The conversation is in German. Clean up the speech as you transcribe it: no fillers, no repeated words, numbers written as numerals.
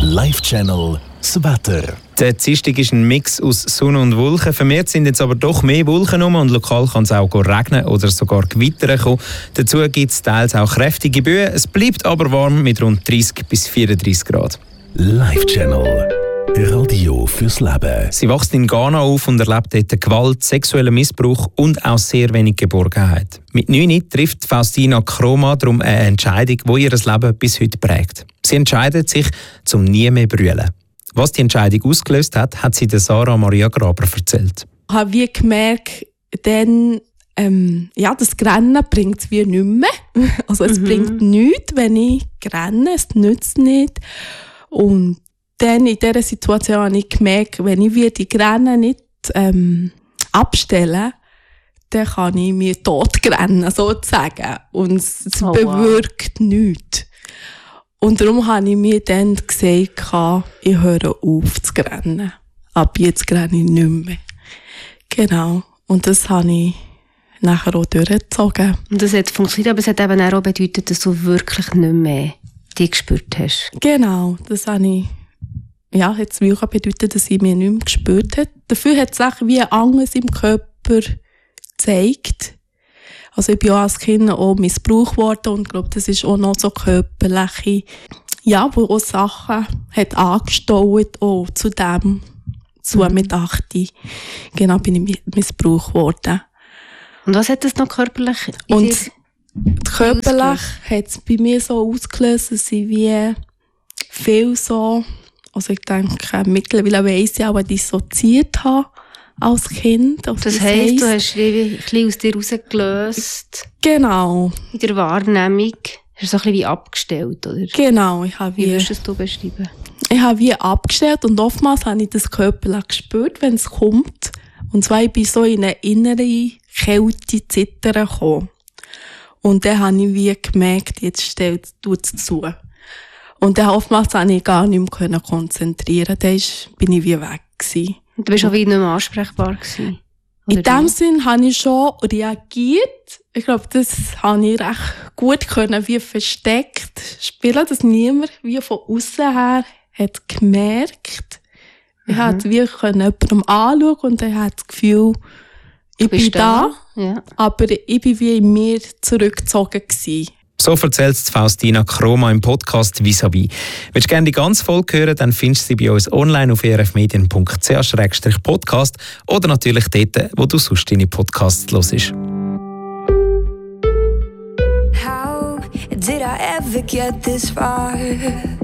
Live-Channel das Wetter. Der Dienstag ist ein Mix aus Sonne und Wolken. Vermehrt sind jetzt aber doch mehr Wolken rum und lokal kann es auch regnen oder sogar Gewitter kommen. Dazu gibt es teils auch kräftige Böen. Es bleibt aber warm mit rund 30 bis 34 Grad. Live-Channel. Radio fürs Leben. Sie wächst in Ghana auf und erlebt dort Gewalt, sexuellen Missbrauch und auch sehr wenig Geborgenheit. Mit 9 trifft Faustina Kroma darum eine Entscheidung, die ihr Leben bis heute prägt. Sie entscheidet sich, zum nie mehr brüllen. Was die Entscheidung ausgelöst hat, hat sie der Sarah Maria Graber erzählt. Ich habe gemerkt, dann, das Rennen bringt es wie nicht mehr. Also es bringt nichts, wenn ich renne, es nützt nicht. Und dann in dieser Situation habe ich gemerkt, wenn ich die Rennen nicht abstelle, dann kann ich mir tot rennen, sozusagen. Und es bewirkt nichts. Und darum habe ich mir dann gesagt, ich höre auf zu rennen. Ab jetzt renne ich nicht mehr. Genau. Und das habe ich nachher auch durchgezogen. Und das hat funktioniert, aber es hat eben auch bedeutet, dass du wirklich nicht mehr dich gespürt hast. Genau. Das habe ich, hat es wirklich bedeutet, dass ich mich nicht mehr gespürt habe. Dafür hat es auch wie anderes im Körper gezeigt. Also ich bin auch als Kind auch missbraucht worden und ich glaube, das ist auch noch so körperliche, wo auch Sachen hat angestaut, auch zu dem, mit 8. Genau, bin ich missbraucht worden. Und was hat das noch körperlich und körperlich hat es bei mir so ausgelöst, dass ich wie viel so, also ich denke, mittlerweile weiss ich auch, dissoziiert habe. Als Kind. Also das heisst, du hast ein bisschen aus dir rausgelöst. Genau. In der Wahrnehmung. Hast du so ein bisschen wie abgestellt, oder? Genau. Wie würdest du beschreiben? Ich habe wie abgestellt und oftmals habe ich das körperlich gespürt, wenn es kommt. Und zwar ich bin so in eine innere Kälte, Zittern gekommen. Und dann habe ich wie gemerkt, jetzt tut es zu. Und dann oftmals konnte ich gar nicht mehr konzentrieren. Dann bin ich wie weg gewesen. Du warst auch wie nicht mehr ansprechbar gewesen. In dem Sinn habe ich schon reagiert. Ich glaube, das habe ich recht gut können, wie versteckt spielen, dass niemand wie von außen her hat gemerkt. Ich konnte wie jemandem anschauen und er hat das Gefühl, ich bin da, aber ich bin wie in mir zurückgezogen gewesen. So erzählt Faustina Kroma im Podcast «Vis-à-vis». Willst du gerne die ganze Folge hören, dann findest du sie bei uns online auf erfmedien.ch/podcast oder natürlich dort, wo du sonst deine Podcasts hörst. How did I ever get this far?